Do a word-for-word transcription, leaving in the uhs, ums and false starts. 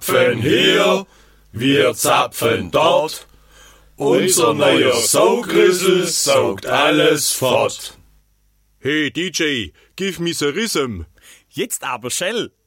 zapfen hier, wir zapfen dort. Unser neuer Saugrüssel saugt alles fort. Hey D J, give me the rhythm. Jetzt aber, Shell.